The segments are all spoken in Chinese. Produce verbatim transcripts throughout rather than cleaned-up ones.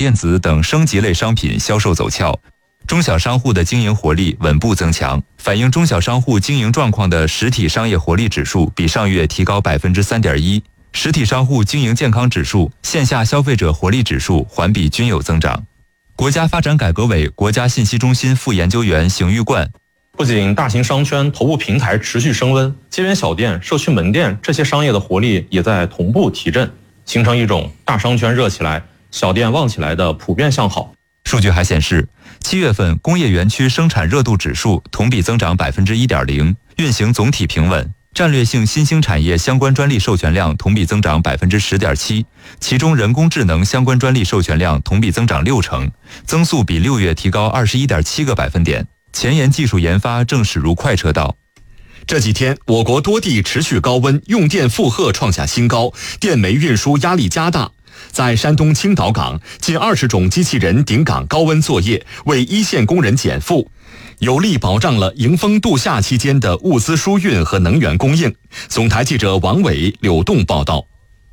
电子等升级类商品销售走俏。中小商户的经营活力稳步增强，反映中小商户经营状况的实体商业活力指数比上月提高 百分之三点一， 实体商户经营健康指数、线下消费者活力指数环比均有增长。国家发展改革委国家信息中心副研究员邢玉冠， 不仅大型商圈头部平台持续升温，街边小店、社区门店这些商业的活力也在同步提振，形成一种大商圈热起来、小店旺起来的普遍向好。 数据还显示，七月份工业园区生产热度指数同比增长 百分之一点零， 运行总体平稳。战略性新兴产业相关专利授权量同比增长 百分之十点七， 其中人工智能相关专利授权量同比增长六成，增速比六月提高 二十一点七个百分点。前沿技术研发正驶入快车道。 这几天，我国多地持续高温，用电负荷创下新高，电煤运输压力加大。在山东青岛港，近二十种机器人顶岗高温作业，为一线工人减负，有力保障了迎峰度夏期间的物资输运和能源供应。总台记者王伟、柳栋报道。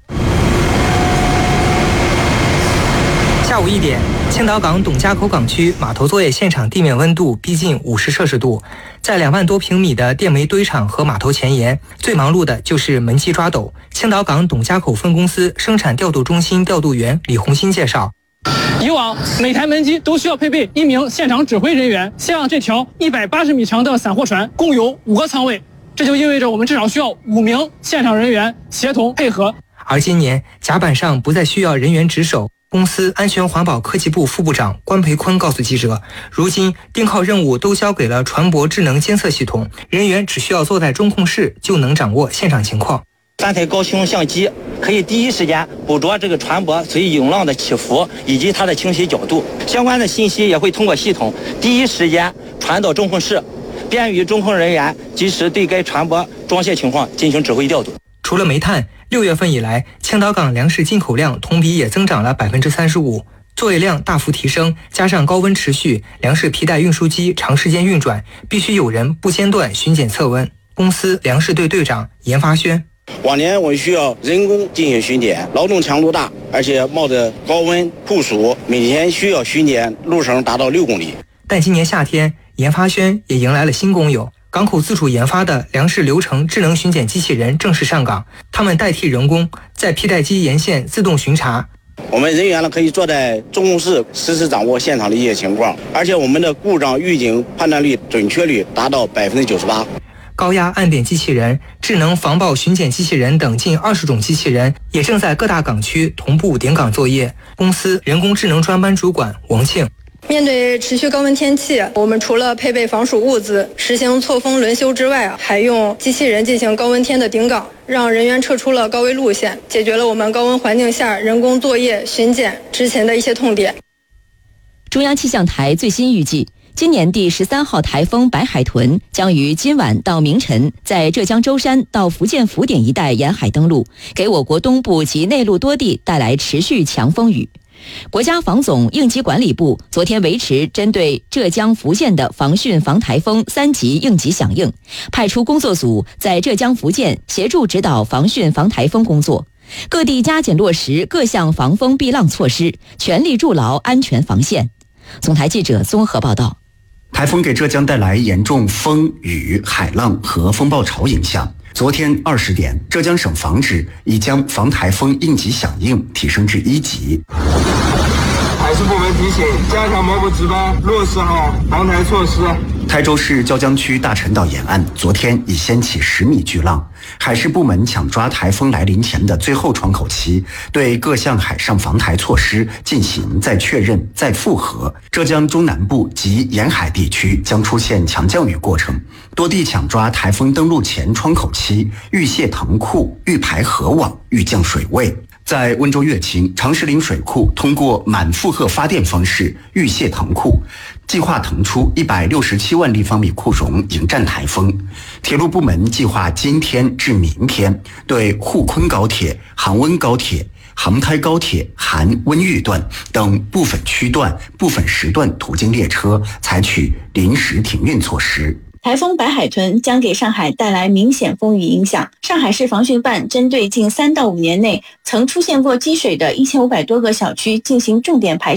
下午一点，青岛港董家口港区码头作业现场地面温度逼近五十摄氏度，在两万多平米的电煤堆场和码头前沿，最忙碌的就是门机抓斗。青岛港董家口分公司生产调度中心调度员李红新介绍， 以往每台门机都需要配备一名现场指挥人员，像这条一百八十米长的散货船共有五个舱位，这就意味着我们至少需要五名现场人员协同配合。 而今年甲板上不再需要人员值守。公司安全环保科技部副部长关培坤告诉记者，如今盯靠任务都交给了船舶智能监测系统，人员只需要坐在中控室就能掌握现场情况。 三台高清相机可以第一时间捕捉这个船舶随涌浪的起伏以及它的倾斜角度，相关的信息也会通过系统第一时间传到中控室，便于中控人员及时对该船舶装卸情况进行指挥调度。 除了煤炭，六月份以来，青岛港粮食进口量同比也增长了 百分之三十五， 作业量大幅提升，加上高温持续，粮食皮带运输机长时间运转，必须有人不间断巡检测温。公司粮食队队长严发轩， 往年我需要人工进行巡检，劳动强度大，而且冒着高温酷暑，每天需要巡检路程达到六公里。 但今年夏天，严发轩也迎来了新工友。港口自主研发的粮食流程智能巡检机器人正式上岗，他们代替人工在皮带机沿线自动巡查。 我们人员呢可以坐在中控室实时掌握现场的一些情况，而且我们的故障预警判断率准确率达到 百分之九十八。 高压按点机器人、智能防爆巡检机器人等近二十种机器人也正在各大港区同步顶岗作业。公司人工智能专班主管王庆， 面对持续高温天气，我们除了配备防暑物资、实行错峰轮休之外，还用机器人进行高温天的顶岗，让人员撤出了高危路线，解决了我们高温环境下人工作业巡检执勤的一些痛点。 中央气象台最新预计，今年第十三号台风白海豚将于今晚到明晨在浙江舟山到福建福鼎一带沿海登陆，给我国东部及内陆多地带来持续强风雨。国家防总应急管理部昨天维持针对浙江、福建的防汛防台风三级应急响应，派出工作组在浙江、福建协助指导防汛防台风工作，各地加紧落实各项防风避浪措施，全力筑牢安全防线。总台记者综合报道。 台风给浙江带来严重风雨、海浪和风暴潮影响。昨天二十点，浙江省防指已将防台风应急响应提升至一级。 海事部门提醒，加强某部值班，落实好防台措施。 台州市椒江区大陈岛沿岸昨天已掀起十米巨浪，海事部门抢抓台风来临前的最后窗口期，对各项海上防台措施进行再确认、再复核。浙江中南部及沿海地区将出现强降雨过程，多地抢抓台风登陆前窗口期，预泄塘库、预排河网、预降水位。在温州乐清长石岭水库通过满负荷发电方式预泄塘库，计划腾出一百六十七万立方米库容迎战台风。铁路部门计划今天至明天对沪昆高铁、杭温高铁、杭开高铁含温豫段等部分区段、部分时段途经列车采取临时停运措施。 台风白海豚将给上海带来明显风雨影响。上海市防汛办针对近三到五年内曾出现过积水的一千五百多个小区进行重点排